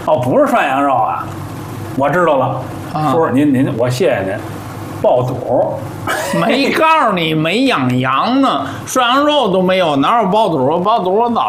哦，不是涮羊肉啊，我知道了。叔叔，您，我谢谢您。爆肚， 没告诉你没养羊呢，涮羊肉都没有，哪有爆肚？爆肚我早